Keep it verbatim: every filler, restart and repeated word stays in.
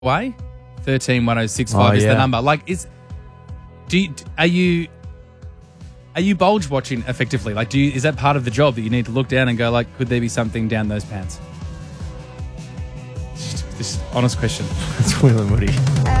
Way, thirteen one oh six five Oh, is yeah. the number. Like, is do you, are you are you bulge watching effectively? Like, do you, is that part of the job that you need to look down and go like, could there be something down those pants? Just, just honest question. It's Will and Woody.